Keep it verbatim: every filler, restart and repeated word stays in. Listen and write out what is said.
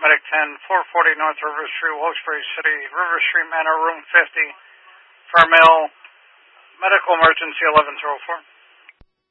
paramedic ten, four forty North River Street, Wilkes-Barre City, River Street Manor, room fifty, for a male, medical emergency eleven zero four.